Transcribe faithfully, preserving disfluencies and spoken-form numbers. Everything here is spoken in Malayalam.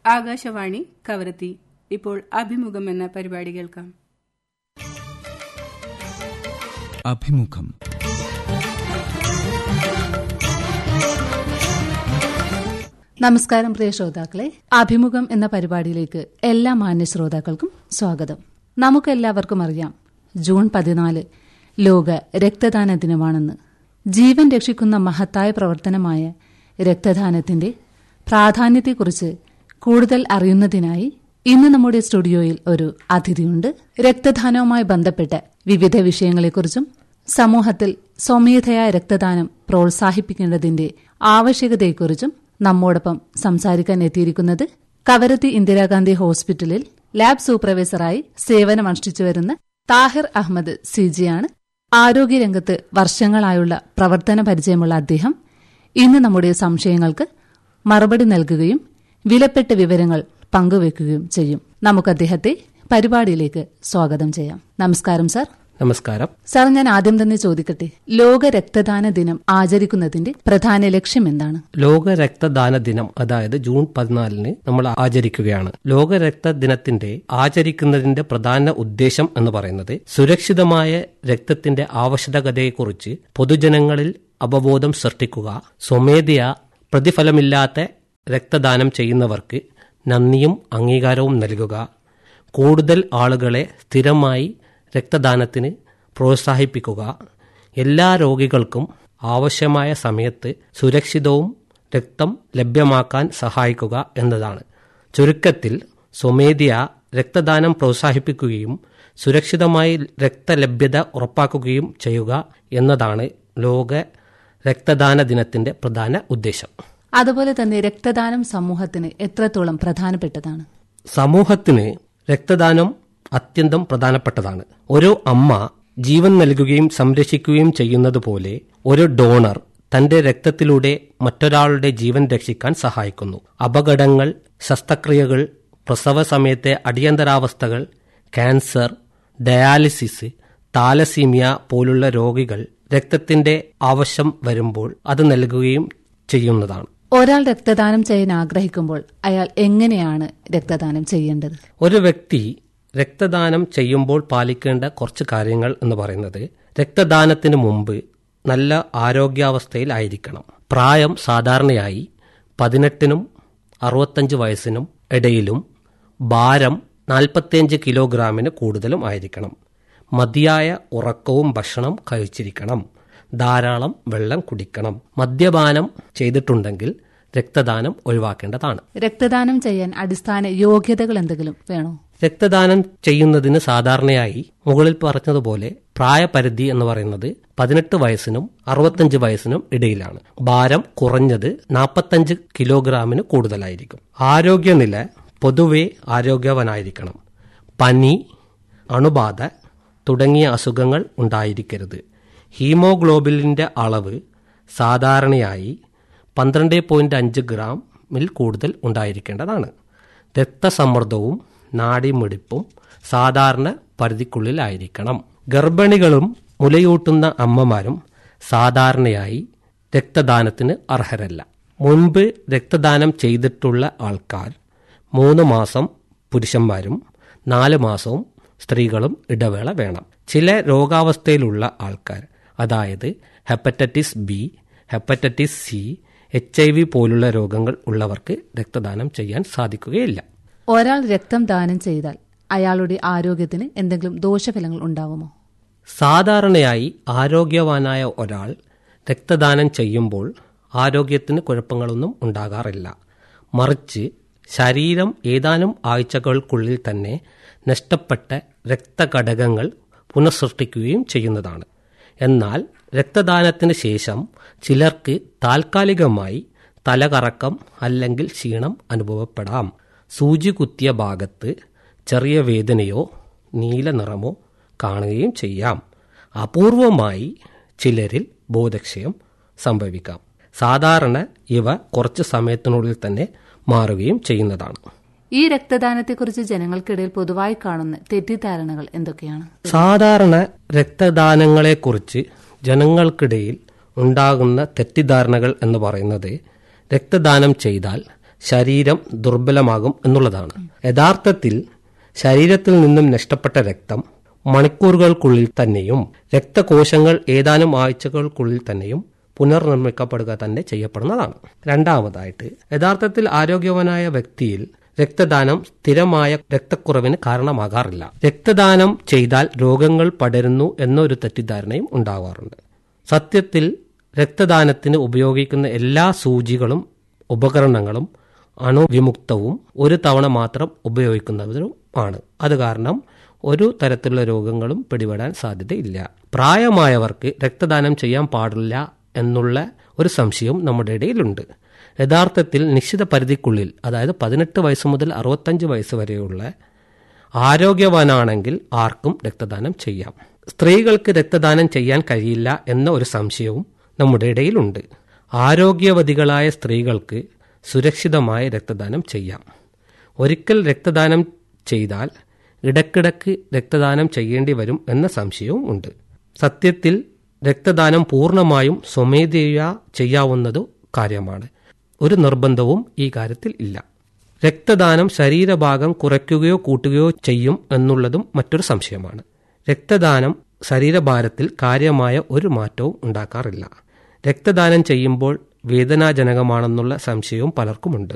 ആകാശവാണി കവരത്തി. ഇപ്പോൾ അഭിമുഖം എന്ന പരിപാടി കേൾക്കാം. അഭിമുഖം. നമസ്കാരം പ്രിയ ശ്രോതാക്കളെ, അഭിമുഖം എന്ന പരിപാടിയിലേക്ക് എല്ലാ മാന്യ ശ്രോതാക്കൾക്കും സ്വാഗതം. നമുക്കെല്ലാവർക്കും അറിയാം, ജൂൺ പതിനാല് ലോക രക്തദാന ദിനമാണെന്ന്. ജീവൻ രക്ഷിക്കുന്ന മഹത്തായ പ്രവർത്തനമായ രക്തദാനത്തിന്റെ പ്രാധാന്യത്തെക്കുറിച്ച് കൂടുതൽ അറിയുന്നതിനായി ഇന്ന് നമ്മുടെ സ്റ്റുഡിയോയിൽ ഒരു അതിഥിയുണ്ട്. രക്തദാനവുമായി ബന്ധപ്പെട്ട വിവിധ വിഷയങ്ങളെക്കുറിച്ചും സമൂഹത്തിൽ സ്വമേധയാ രക്തദാനം പ്രോത്സാഹിപ്പിക്കേണ്ടതിന്റെ ആവശ്യകതയെക്കുറിച്ചും നമ്മോടൊപ്പം സംസാരിക്കാൻ എത്തിയിരിക്കുന്നത് കവരത്തി ഇന്ദിരാഗാന്ധി ഹോസ്പിറ്റലിൽ ലാബ് സൂപ്പർവൈസറായി സേവനമനുഷ്ഠിച്ചു വരുന്ന താഹിർ അഹമ്മദ് സിജിയാണ്. ആരോഗ്യരംഗത്ത് വർഷങ്ങളായുള്ള പ്രവർത്തന പരിചയമുള്ള അദ്ദേഹം ഇന്ന് നമ്മുടെ സംശയങ്ങൾക്ക് മറുപടി നൽകുകയും വിലപ്പെട്ട വിവരങ്ങൾ പങ്കുവെക്കുകയും ചെയ്യും. നമുക്ക് അദ്ദേഹത്തെ പരിപാടിയിലേക്ക് സ്വാഗതം ചെയ്യാം. നമസ്കാരം സാർ. നമസ്കാരം സാർ, ഞാൻ ആദ്യം തന്നെ ചോദിക്കട്ടെ, ലോക രക്തദാന ദിനം ആചരിക്കുന്നതിന്റെ പ്രധാന ലക്ഷ്യം എന്താണ്? ലോക രക്തദാന ദിനം അതായത് ജൂൺ പതിനാലിന് നമ്മൾ ആചരിക്കുകയാണ്. ലോക രക്തദിനത്തിന്റെ ആചരിക്കുന്നതിന്റെ പ്രധാന ഉദ്ദേശം എന്ന് പറയുന്നത് സുരക്ഷിതമായ രക്തത്തിന്റെ ആവശ്യകതയെക്കുറിച്ച് പൊതുജനങ്ങളിൽ അവബോധം സൃഷ്ടിക്കുക, സ്വമേധയാ പ്രതിഫലമില്ലാത്ത രക്തദാനം ചെയ്യുന്നവർക്ക് നന്ദിയും അംഗീകാരവും നൽകുക, കൂടുതൽ ആളുകളെ സ്ഥിരമായി രക്തദാനത്തിന് പ്രോത്സാഹിപ്പിക്കുക, എല്ലാ രോഗികൾക്കും ആവശ്യമായ സമയത്ത് സുരക്ഷിതവും രക്തം ലഭ്യമാക്കാൻ സഹായിക്കുക എന്നതാണ്. ചുരുക്കത്തിൽ സ്വമേധയാ രക്തദാനം പ്രോത്സാഹിപ്പിക്കുകയും സുരക്ഷിതമായി രക്തലഭ്യത ഉറപ്പാക്കുകയും ചെയ്യുക എന്നതാണ് ലോക രക്തദാന ദിനത്തിന്റെ പ്രധാന ഉദ്ദേശം. അതുപോലെ തന്നെ രക്തദാനം സമൂഹത്തിന് എത്രത്തോളം പ്രധാനപ്പെട്ടതാണ്? സമൂഹത്തിന് രക്തദാനം അത്യന്തം പ്രധാനപ്പെട്ടതാണ്. ഒരു അമ്മ ജീവൻ നൽകുകയും സംരക്ഷിക്കുകയും ചെയ്യുന്നത് പോലെ ഒരു ഡോണർ തന്റെ രക്തത്തിലൂടെ മറ്റൊരാളുടെ ജീവൻ രക്ഷിക്കാൻ സഹായിക്കുന്നു. അപകടങ്ങൾ, ശസ്ത്രക്രിയകൾ, പ്രസവ സമയത്തെ അടിയന്തരാവസ്ഥകൾ, ക്യാൻസർ, ഡയാലിസിസ്, താലസീമിയ പോലുള്ള രോഗികൾ രക്തത്തിന്റെ ആവശ്യം വരുമ്പോൾ അത് നൽകുകയും ചെയ്യുന്നതാണ്. ഒരാൾ രക്തദാനം ചെയ്യാൻ ആഗ്രഹിക്കുമ്പോൾ അയാൾ എങ്ങനെയാണ് രക്തദാനം ചെയ്യേണ്ടത്? ഒരു വ്യക്തി രക്തദാനം ചെയ്യുമ്പോൾ പാലിക്കേണ്ട കുറച്ച് കാര്യങ്ങൾ എന്ന് പറയുന്നത്, രക്തദാനത്തിന് മുമ്പ് നല്ല ആരോഗ്യാവസ്ഥയിലായിരിക്കണം. പ്രായം സാധാരണയായി പതിനെട്ടിനും അറുപത്തഞ്ച് വയസ്സിനും ഇടയിലും ഭാരം നാൽപ്പത്തിയഞ്ച് കിലോഗ്രാമിന് കൂടുതലും ആയിരിക്കണം. മതിയായ ഉറക്കവും ഭക്ഷണം കഴിച്ചിരിക്കണം. ധാരാളം വെള്ളം കുടിക്കണം. മദ്യപാനം ചെയ്തിട്ടുണ്ടെങ്കിൽ രക്തദാനം ഒഴിവാക്കേണ്ടതാണ്. രക്തദാനം ചെയ്യാൻ അടിസ്ഥാന യോഗ്യതകൾ എന്തെങ്കിലും വേണോ? രക്തദാനം ചെയ്യുന്നതിന് സാധാരണയായി മുകളിൽ പറഞ്ഞതുപോലെ പ്രായപരിധി എന്ന് പറയുന്നത് പതിനെട്ട് വയസ്സിനും അറുപത്തഞ്ച് വയസ്സിനും ഇടയിലാണ്. ഭാരം കുറഞ്ഞത് നാൽപ്പത്തഞ്ച് കിലോഗ്രാമിന് കൂടുതലായിരിക്കും. ആരോഗ്യനില പൊതുവെ ആരോഗ്യവാനായിരിക്കണം. പനി, അണുബാധ തുടങ്ങിയ അസുഖങ്ങൾ ഉണ്ടായിരിക്കരുത്. ഹീമോഗ്ലോബിലിന്റെ അളവ് സാധാരണയായി പന്ത്രണ്ട് പോയിന്റ് അഞ്ച് ഗ്രാമിൽ കൂടുതൽ ഉണ്ടായിരിക്കേണ്ടതാണ്. രക്തസമ്മർദ്ദവും നാഡിമിടിപ്പും സാധാരണ പരിധിക്കുള്ളിലായിരിക്കണം. ഗർഭിണികളും മുലയൂട്ടുന്ന അമ്മമാരും സാധാരണയായി രക്തദാനത്തിന് അർഹരല്ല. മുൻപ് രക്തദാനം ചെയ്തിട്ടുള്ള ആൾക്കാർ മൂന്ന് മാസം പുരുഷന്മാരും നാല് മാസവും സ്ത്രീകളും ഇടവേള വേണം. ചില രോഗാവസ്ഥയിലുള്ള ആൾക്കാർ, അതായത് hepatitis B, hepatitis C, H I V പോലുള്ള രോഗങ്ങൾ ഉള്ളവർക്ക് രക്തദാനം ചെയ്യാൻ സാധിക്കുകയില്ല. ഒരാൾ രക്തം ദാനം ചെയ്താൽ അയാളുടെ ആരോഗ്യത്തിന് എന്തെങ്കിലും ദോഷഫലങ്ങൾ ഉണ്ടാവുമോ? സാധാരണയായി ആരോഗ്യവാനായ ഒരാൾ രക്തദാനം ചെയ്യുമ്പോൾ ആരോഗ്യത്തിന് കുഴപ്പങ്ങളൊന്നും ഉണ്ടാകാറില്ല. മറിച്ച് ശരീരം ഏതാനും ആഴ്ചകൾക്കുള്ളിൽ തന്നെ നഷ്ടപ്പെട്ട രക്തഘടകങ്ങൾ പുനഃസൃഷ്ടിക്കുകയും ചെയ്യുന്നതാണ്. എന്നാൽ രക്തദാനത്തിന് ശേഷം ചിലർക്ക് താൽക്കാലികമായി തലകറക്കം അല്ലെങ്കിൽ ക്ഷീണം അനുഭവപ്പെടാം. സൂചി കുത്തിയ ഭാഗത്ത് ചെറിയ വേദനയോ നീല നിറമോ കാണുകയും ചെയ്യാം. അപൂർവമായി ചിലരിൽ ബോധക്ഷയം സംഭവിക്കാം. സാധാരണ ഇവ കുറച്ച് സമയത്തിനുള്ളിൽ തന്നെ മാറുകയും ചെയ്യുന്നതാണ്. ഈ രക്തദാനത്തെക്കുറിച്ച് ജനങ്ങൾക്കിടയിൽ പൊതുവായി കാണുന്ന തെറ്റിദ്ധാരണകൾ എന്തൊക്കെയാണ്? സാധാരണ രക്തദാനങ്ങളെക്കുറിച്ച് ജനങ്ങൾക്കിടയിൽ ഉണ്ടാകുന്ന തെറ്റിദ്ധാരണകൾ എന്ന് പറയുന്നത്, രക്തദാനം ചെയ്താൽ ശരീരം ദുർബലമാകും എന്നുള്ളതാണ്. യഥാർത്ഥത്തിൽ ശരീരത്തിൽ നിന്നും നഷ്ടപ്പെട്ട രക്തം മണിക്കൂറുകൾക്കുള്ളിൽ തന്നെയും രക്തകോശങ്ങൾ ഏതാനും ആഴ്ചകൾക്കുള്ളിൽ തന്നെയും പുനർനിർമ്മിക്കപ്പെടുക തന്നെ ചെയ്യപ്പെടുന്നതാണ്. രണ്ടാമതായിട്ട്, യഥാർത്ഥത്തിൽ ആരോഗ്യവാനായ വ്യക്തിയിൽ രക്തദാനം സ്ഥിരമായ രക്തക്കുറവിന് കാരണമാകാറില്ല. രക്തദാനം ചെയ്താൽ രോഗങ്ങൾ പടരുന്നു എന്നൊരു തെറ്റിദ്ധാരണയും ഉണ്ടാവാറുണ്ട്. സത്യത്തിൽ രക്തദാനത്തിന് ഉപയോഗിക്കുന്ന എല്ലാ സൂചികളും ഉപകരണങ്ങളും അണുവിമുക്തവും ഒരു തവണ മാത്രം ഉപയോഗിക്കുന്നവരും ആണ്. അത് കാരണം ഒരു തരത്തിലുള്ള രോഗങ്ങളും പിടിപെടാൻ സാധ്യതയില്ല. പ്രായമായവർക്ക് രക്തദാനം ചെയ്യാൻ പാടില്ല എന്നുള്ള ഒരു സംശയവും നമ്മുടെ ഇടയിലുണ്ട്. യഥാർത്ഥത്തിൽ നിശ്ചിത പരിധിക്കുള്ളിൽ, അതായത് പതിനെട്ട് വയസ്സ് മുതൽ അറുപത്തഞ്ച് വയസ്സ് വരെയുള്ള ആരോഗ്യവാനാണെങ്കിൽ ആർക്കും രക്തദാനം ചെയ്യാം. സ്ത്രീകൾക്ക് രക്തദാനം ചെയ്യാൻ കഴിയില്ല എന്ന ഒരു സംശയവും നമ്മുടെ ഇടയിലുണ്ട്. ആരോഗ്യവതികളായ സ്ത്രീകൾക്ക് സുരക്ഷിതമായ രക്തദാനം ചെയ്യാം. ഒരിക്കൽ രക്തദാനം ചെയ്താൽ ഇടയ്ക്കിടയ്ക്ക് രക്തദാനം ചെയ്യേണ്ടി വരും എന്ന സംശയവും ഉണ്ട്. സത്യത്തിൽ രക്തദാനം പൂർണ്ണമായും സ്വമേധയാ ചെയ്യാവുന്നതു കാര്യമാണ്. ഒരു നിർബന്ധവും ഈ കാര്യത്തിൽ ഇല്ല. രക്തദാനം ശരീരഭാഗം കുറയ്ക്കുകയോ കൂട്ടുകയോ ചെയ്യും എന്നുള്ളതും മറ്റൊരു സംശയമാണ്. രക്തദാനം ശരീരഭാരത്തിൽ കാര്യമായ ഒരു മാറ്റവും ഉണ്ടാക്കാറില്ല. രക്തദാനം ചെയ്യുമ്പോൾ വേദനാജനകമാണെന്നുള്ള സംശയവും പലർക്കുമുണ്ട്.